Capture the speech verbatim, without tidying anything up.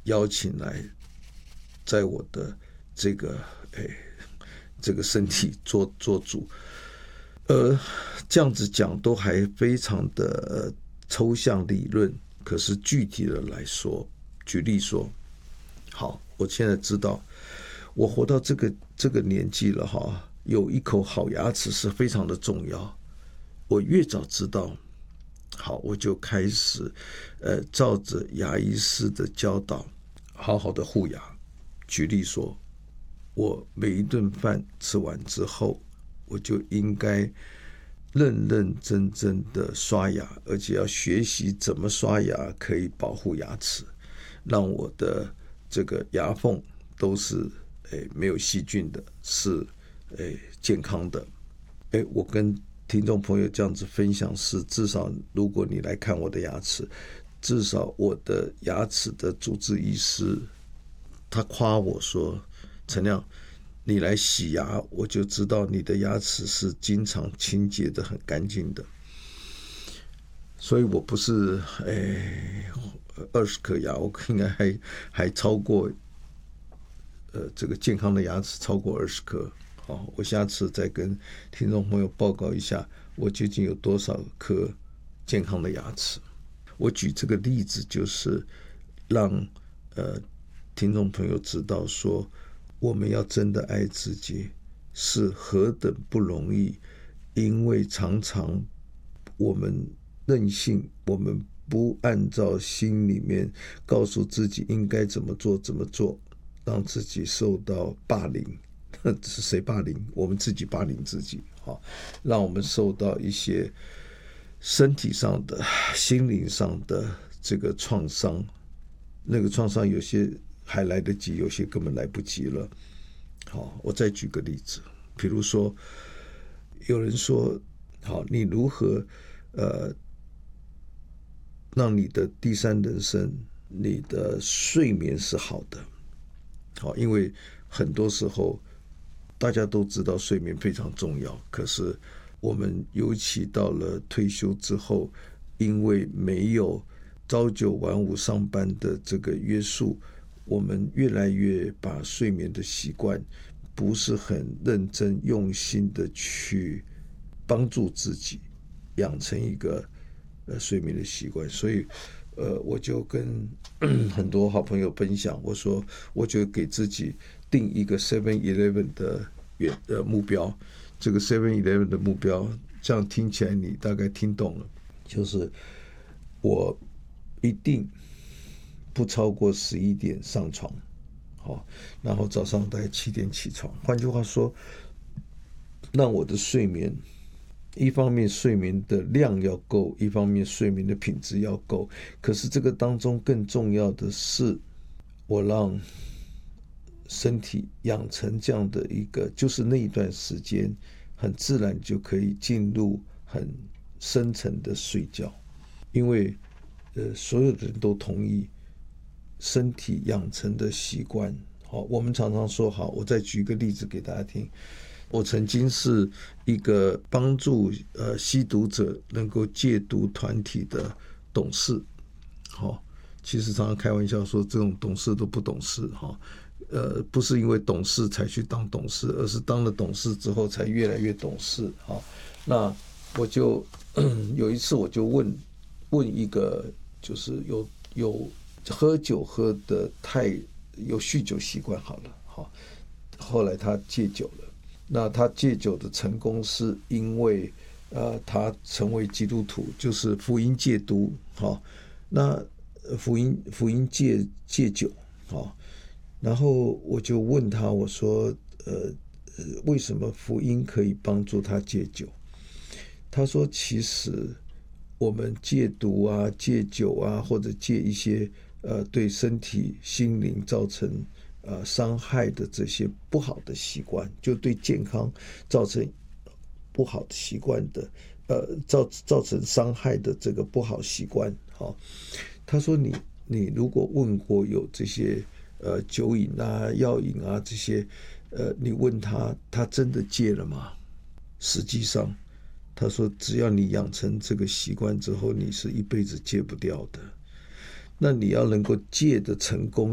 邀请来，在我的这个哎这个身体做做主。呃，这样子讲都还非常的、呃、抽象理论，可是具体的来说，举例说，好，我现在知道，我活到这个这个年纪了哈，有一口好牙齿是非常的重要。我越早知道，好，我就开始，呃，照着牙医师的教导，好好的护牙。举例说，我每一顿饭吃完之后，我就应该认认真真的刷牙，而且要学习怎么刷牙可以保护牙齿，让我的这个牙缝都是诶没有细菌的，是诶健康的。诶，我跟听众朋友这样子分享是，至少如果你来看我的牙齿，至少我的牙齿的主治医师他夸我说，陈亮，你来洗牙，我就知道你的牙齿是经常清洁的很干净的。所以我不是哎二十颗牙，我应该还还超过呃这个健康的牙齿超过二十颗。好，我下次再跟听众朋友报告一下，我究竟有多少颗健康的牙齿。我举这个例子，就是让呃听众朋友知道说，我们要真的爱自己是何等不容易，因为常常我们任性，我们不按照心里面告诉自己应该怎么做怎么做，让自己受到霸凌。是谁霸凌？我们自己霸凌自己，让我们受到一些身体上的、心灵上的这个创伤。那个创伤有些还来得及，有些根本来不及了。好，我再举个例子，比如说，有人说，好，你如何呃让你的第三人生、你的睡眠是好的？好，因为很多时候大家都知道睡眠非常重要，可是我们尤其到了退休之后，因为没有朝九晚五上班的这个约束，我们越来越把睡眠的习惯不是很认真用心的去帮助自己养成一个呃睡眠的习惯。所以呃我就跟很多好朋友分享，我说我就给自己定一个 seven eleven 的远呃目标。这个 seven eleven 的目标，这样听起来你大概听懂了，就是我一定不超过十一点上床，好，然后早上大概七点起床。换句话说，让我的睡眠，一方面睡眠的量要够，一方面睡眠的品质要够。可是这个当中更重要的是，我让身体养成这样的一个，就是那一段时间很自然就可以进入很深层的睡觉。因为呃，所有的人都同意身体养成的习惯。好，我们常常说，好，我再举一个例子给大家听。我曾经是一个帮助呃吸毒者能够戒毒团体的董事。好，其实常常开玩笑说，这种董事都不懂事哈。呃，不是因为懂事才去当董事，而是当了董事之后才越来越懂事。好，那我就有一次我就问问一个，就是有有喝酒喝的太有酗酒习惯好了，好，后来他戒酒了。那他戒酒的成功是因为呃他成为基督徒，就是福音戒毒。好，那福音福音戒戒酒。好，然后我就问他，我说呃为什么福音可以帮助他戒酒？他说其实我们戒毒啊、戒酒啊，或者戒一些呃对身体、心灵造成呃伤害的这些不好的习惯，就对健康造成不好的习惯的，呃造造成伤害的这个不好习惯。好，他说你你如果问过有这些呃酒瘾啊、药瘾啊这些，呃你问他，他真的戒了吗？实际上他说只要你养成这个习惯之后，你是一辈子戒不掉的。那你要能够戒的成功，